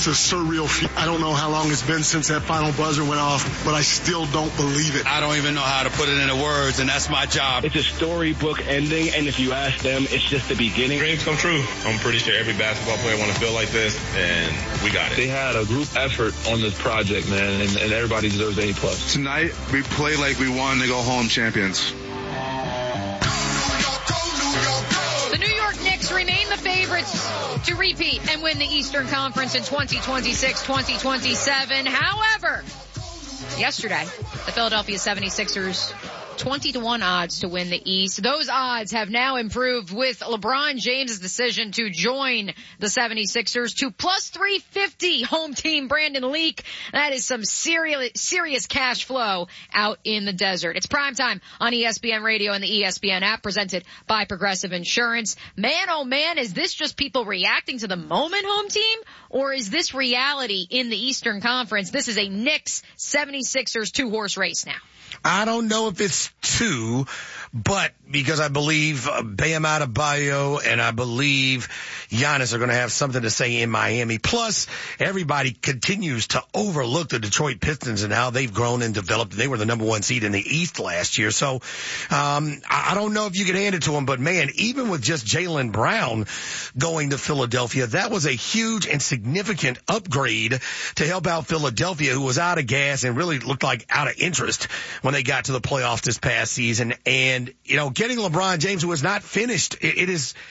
It's a surreal feat. I don't know how long it's been since that final buzzer went off, but I still don't believe it. I don't even know how to put it into words, and that's my job. It's a storybook ending, and if you ask them, it's just the beginning. Dreams come true. I'm pretty sure every basketball player want to feel like this, and we got it. They had a group effort on this project, man, and everybody deserves A+. Tonight, we play like we won to go home champions. The New York Knicks remain the favorites to repeat and win the Eastern Conference in 2026-2027. However, yesterday, the Philadelphia 76ers 20-1 odds to win the East. Those odds have now improved with LeBron James' decision to join the 76ers to plus 350 home team Brandon Leak. That is some serious cash flow out in the desert. It's primetime on ESPN Radio and the ESPN app, presented by Progressive Insurance. Man, oh man, is this just people reacting to the moment, home team? Or is this reality in the Eastern Conference? This is a Knicks 76ers two-horse race now. I don't know if it's two, but because I believe Bam Adebayo and I believe Giannis are going to have something to say in Miami. Plus, everybody continues to overlook the Detroit Pistons and how they've grown and developed. They were the number one seed in the East last year. So, I don't know if you can hand it to them, but man, even with just Jaylen Brown going to Philadelphia, that was a huge and significant upgrade to help out Philadelphia, who was out of gas and really looked like out of interest when they got to the playoffs this past season. And, you know, getting LeBron James, who is not finished, he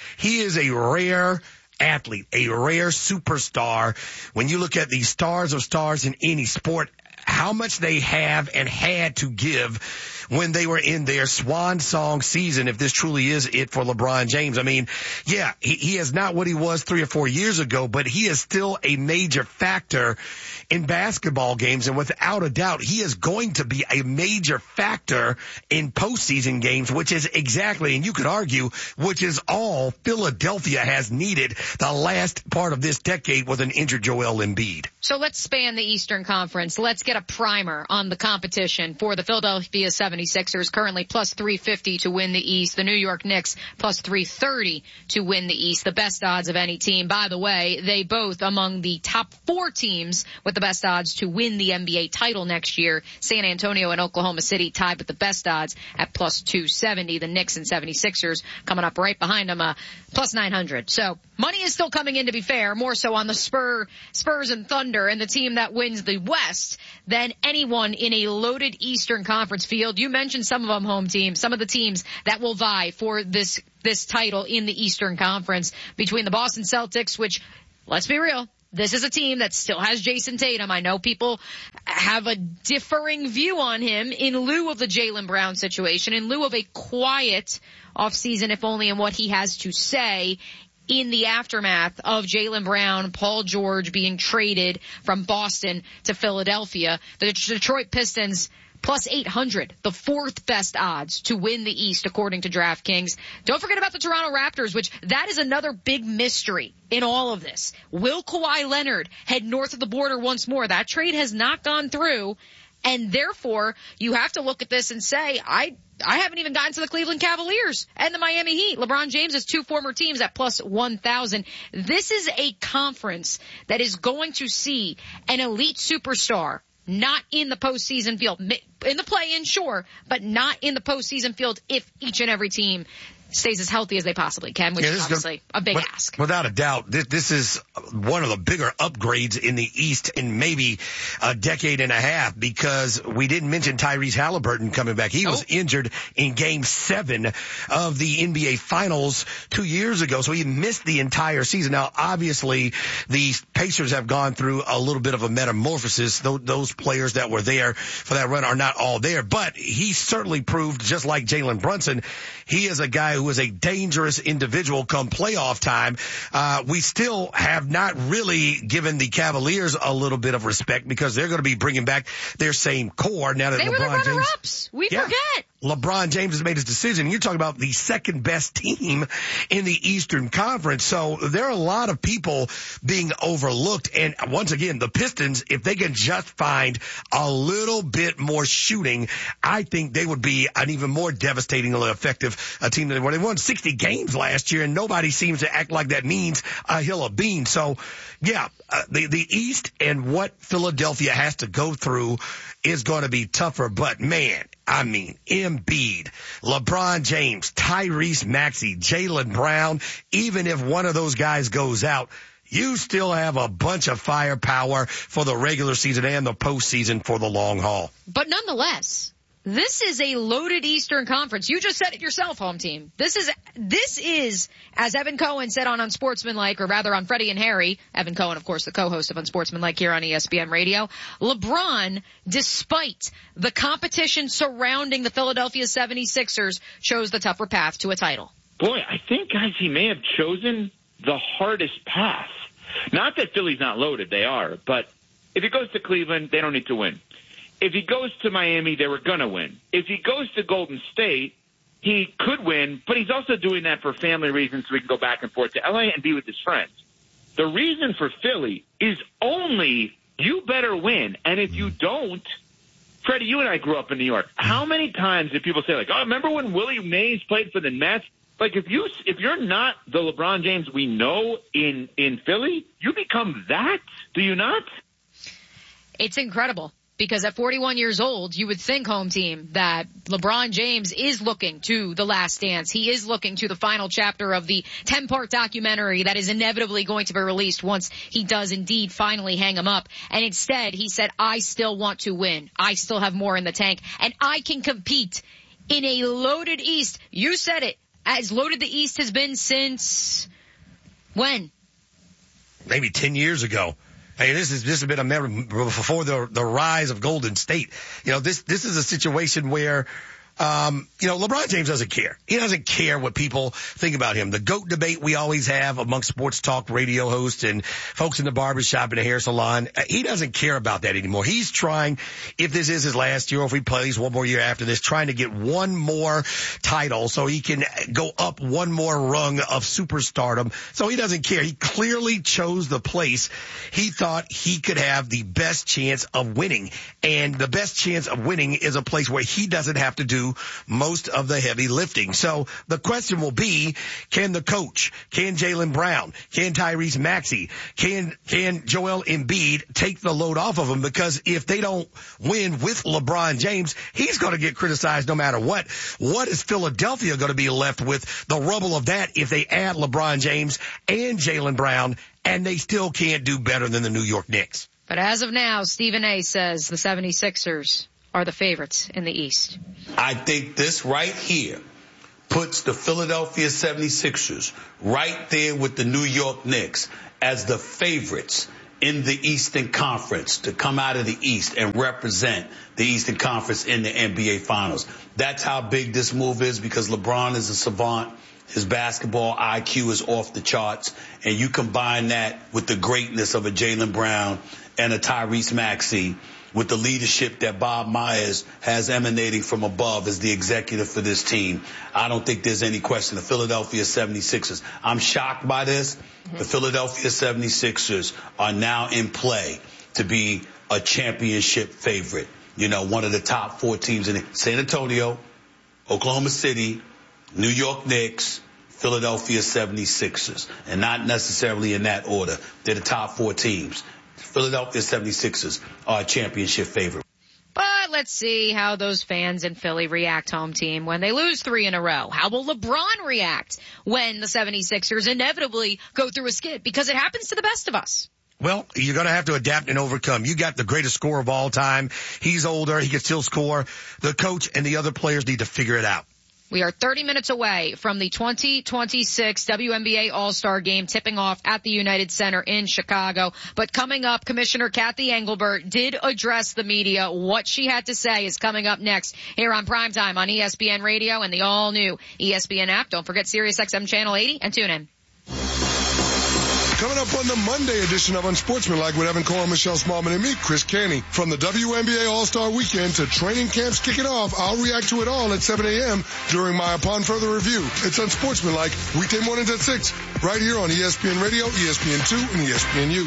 is a rare athlete, a rare superstar. When you look at the stars of stars in any sport, how much they have and had to give when they were in their swan song season, if this truly is it for LeBron James. I mean, yeah, he is not what he was 3 or 4 years ago, but he is still a major factor in basketball games. And without a doubt, he is going to be a major factor in postseason games, which is exactly, and you could argue, which is all Philadelphia has needed the last part of this decade with an injured Joel Embiid. So let's span the Eastern Conference. Let's get a primer on the competition for the Philadelphia 76ers, currently plus 350 to win the East. The New York Knicks plus 330 to win the East. The best odds of any team. By the way, they both among the top 4 teams with the best odds to win the NBA title next year. San Antonio and Oklahoma City tied with the best odds at plus 270. The Knicks and 76ers coming up right behind them, plus 900. So money is still coming in, to be fair, more so on the Spurs and Thunder and the team that wins the West than anyone in a loaded Eastern Conference field. You mentioned some of them, home team, some of the teams that will vie for this title in the Eastern Conference, between the Boston Celtics, which, let's be real, this is a team that still has Jason Tatum. I know people have a differing view on him in lieu of the Jaylen Brown situation, in lieu of a quiet offseason, if only in what he has to say in the aftermath of Jaylen Brown, Paul George being traded from Boston to Philadelphia. The Detroit Pistons plus 800, the 4th best odds to win the East according to DraftKings. Don't forget about the Toronto Raptors, which that is another big mystery in all of this. Will Kawhi Leonard head north of the border once more? That trade has not gone through, and therefore you have to look at this and say, I haven't even gotten to the Cleveland Cavaliers and the Miami Heat. LeBron James has 2 former teams at plus 1,000. This is a conference that is going to see an elite superstar not in the postseason field. In the play-in, sure, but not in the postseason field if each and every team stays as healthy as they possibly can, which is obviously a big ask. Without a doubt, this is one of the bigger upgrades in the East in maybe a decade and a half, because we didn't mention Tyrese Halliburton coming back. He was injured in Game 7 of the NBA Finals 2 years ago, so he missed the entire season. Now, obviously, the Pacers have gone through a little bit of a metamorphosis. Those players that were there for that run are not all there, but he certainly proved, just like Jalen Brunson, he is a guy who is a dangerous individual come playoff time. We still have not really given the Cavaliers a little bit of respect, because they're going to be bringing back their same core now that they LeBron were the James. runner-ups. We forget. LeBron James has made his decision. You're talking about the second best team in the Eastern Conference. So there are a lot of people being overlooked. And once again, the Pistons, if they can just find a little bit more shooting, I think they would be an even more devastatingly effective team than they won 60 games last year. And nobody seems to act like that means a hill of beans. So yeah, the East and what Philadelphia has to go through is going to be tougher. But man, I mean, Embiid, LeBron James, Tyrese Maxey, Jaylen Brown, even if one of those guys goes out, you still have a bunch of firepower for the regular season and the postseason for the long haul. But nonetheless, this is a loaded Eastern Conference. You just said it yourself, home team. This is, as Evan Cohen said on Unsportsmanlike, or rather on Freddie and Harry, Evan Cohen, of course, the co-host of Unsportsmanlike here on ESPN Radio, LeBron, despite the competition surrounding the Philadelphia 76ers, chose the tougher path to a title. Boy, I think, guys, he may have chosen the hardest path. Not that Philly's not loaded, they are, but if he goes to Cleveland, they don't need to win. If he goes to Miami, they were going to win. If he goes to Golden State, he could win, but he's also doing that for family reasons so he can go back and forth to LA and be with his friends. The reason for Philly is only you better win. And if you don't, Freddie, you and I grew up in New York. How many times did people say, like, oh, remember when Willie Mays played for the Mets? Like, if you're not the LeBron James we know in Philly, you become that, do you not? It's incredible. Because at 41 years old, you would think, home team, that LeBron James is looking to the last dance. He is looking to the final chapter of the 10-part documentary that is inevitably going to be released once he does indeed finally hang him up. And instead, he said, I still want to win. I still have more in the tank. And I can compete in a loaded East. You said it. As loaded the East has been since when? Maybe 10 years ago. Hey, this has been a memory before the rise of Golden State. You know, this is a situation where, LeBron James doesn't care. He doesn't care what people think about him. The GOAT debate we always have among sports talk radio hosts and folks in the barbershop and the hair salon, he doesn't care about that anymore. He's trying, if this is his last year or if he plays one more year after this, trying to get one more title so he can go up one more rung of superstardom. So he doesn't care. He clearly chose the place he thought he could have the best chance of winning. And the best chance of winning is a place where he doesn't have to do most of the heavy lifting. So the question will be, can the coach, can Jaylen Brown, can Tyrese Maxey, can Joel Embiid take the load off of him? Because if they don't win with LeBron James, he's going to get criticized no matter what. What is Philadelphia going to be left with? The rubble of that if they add LeBron James and Jaylen Brown and they still can't do better than the New York Knicks. But as of now, Stephen A. says the 76ers are the favorites in the East. I think this right here puts the Philadelphia 76ers right there with the New York Knicks as the favorites in the Eastern Conference to come out of the East and represent the Eastern Conference in the NBA Finals. That's how big this move is because LeBron is a savant. His basketball IQ is off the charts. And you combine that with the greatness of a Jaylen Brown and a Tyrese Maxey with the leadership that Bob Myers has emanating from above as the executive for this team. I don't think there's any question. The Philadelphia 76ers. I'm shocked by this. Mm-hmm. The Philadelphia 76ers are now in play to be a championship favorite. You know, one of the top 4 teams in San Antonio, Oklahoma City, New York Knicks, Philadelphia 76ers. And not necessarily in that order. They're the top 4 teams. Philadelphia 76ers are a championship favorite. But let's see how those fans in Philly react, home team, when they lose 3 in a row. How will LeBron react when the 76ers inevitably go through a skid? Because it happens to the best of us. Well, you're going to have to adapt and overcome. You got the greatest scorer of all time. He's older. He can still score. The coach and the other players need to figure it out. We are 30 minutes away from the 2026 WNBA All-Star Game tipping off at the United Center in Chicago. But coming up, Commissioner Kathy Engelbert did address the media. What she had to say is coming up next here on Primetime on ESPN Radio and the all-new ESPN app. Don't forget SiriusXM Channel 80 and tune in. Coming up on the Monday edition of Unsportsmanlike with Evan Cole, Michelle Smallman, and me, Chris Canty. From the WNBA All-Star Weekend to training camps kicking off, I'll react to it all at 7 a.m. during my Upon Further Review. It's Unsportsmanlike, weekday mornings at 6, right here on ESPN Radio, ESPN2, and ESPNU.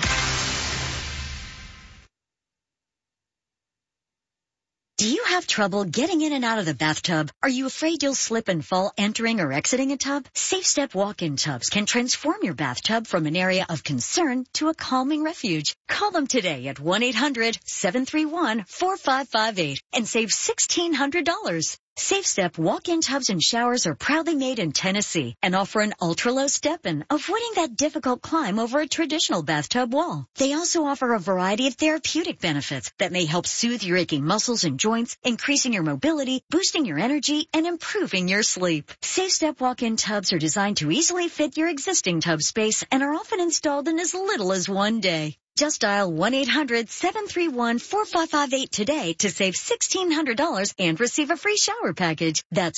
Do you have trouble getting in and out of the bathtub? Are you afraid you'll slip and fall entering or exiting a tub? Safe Step walk-in tubs can transform your bathtub from an area of concern to a calming refuge. Call them today at 1-800-731-4558 and save $1,600. Safe Step walk-in tubs and showers are proudly made in Tennessee and offer an ultra-low step-in, avoiding that difficult climb over a traditional bathtub wall. They also offer a variety of therapeutic benefits that may help soothe your aching muscles and joints, increasing your mobility, boosting your energy, and improving your sleep. Safe Step walk-in tubs are designed to easily fit your existing tub space and are often installed in as little as 1 day. Just dial 1-800-731-4558 today to save $1,600 and receive a free shower package. That's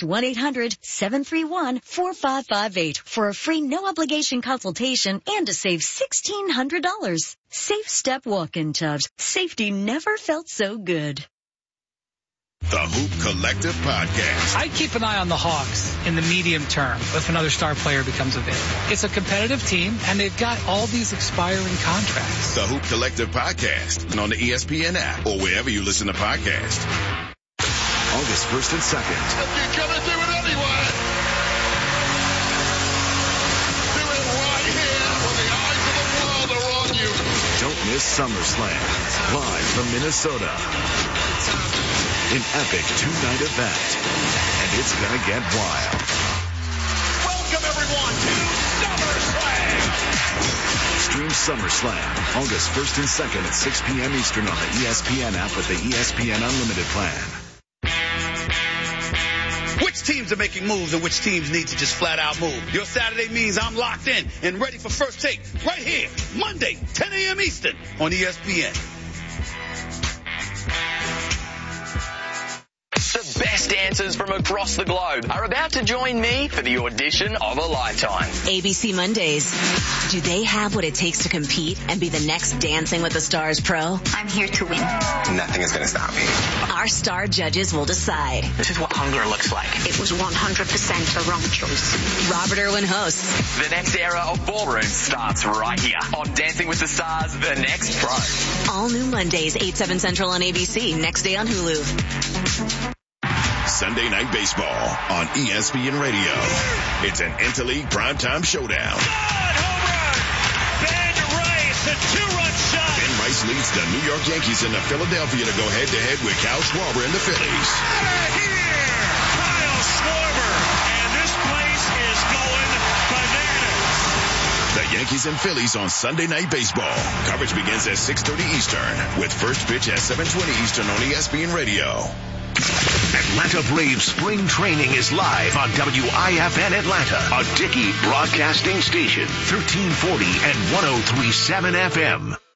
1-800-731-4558 for a free no-obligation consultation and to save $1,600. Safe Step walk-in tubs. Safety never felt so good. The Hoop Collective Podcast. I'd keep an eye on the Hawks in the medium term if another star player becomes available. It's a competitive team, and they've got all these expiring contracts. The Hoop Collective Podcast, and on the ESPN app or wherever you listen to podcasts. August 1st and 2nd. You're gonna do it anyway. Do it right here when the eyes of the world are on you. Don't miss SummerSlam, live from Minnesota. An epic two-night event, and it's gonna get wild. Welcome everyone to SummerSlam! Stream SummerSlam August 1st and 2nd at 6 p.m. Eastern on the ESPN app with the ESPN Unlimited plan. Which teams are making moves and which teams need to just flat out move? Your Saturday means I'm locked in and ready for First Take right here, Monday, 10 a.m. Eastern on ESPN. The best dancers from across the globe are about to join me for the audition of a lifetime. ABC Mondays. Do they have what it takes to compete and be the next Dancing with the Stars pro? I'm here to win. Nothing is going to stop me. Our star judges will decide. This is what hunger looks like. It was 100% a wrong choice. Robert Irwin hosts. The next era of ballroom starts right here on Dancing with the Stars, The Next Pro. All new Mondays, 8/7 Central on ABC. Next day on Hulu. Sunday Night Baseball on ESPN Radio. It's an interleague primetime showdown. Home run! Ben Rice, a two-run shot. Ben Rice leads the New York Yankees into Philadelphia to go head-to-head with Kyle Schwarber and the Phillies. Out of here! Kyle Schwarber, and this place is going bananas. The Yankees and Phillies on Sunday Night Baseball. Coverage begins at 6:30 Eastern with first pitch at 7:20 Eastern on ESPN Radio. Atlanta Braves spring training is live on WIFN Atlanta, a Dickey broadcasting station, 1340 and 103.7 FM.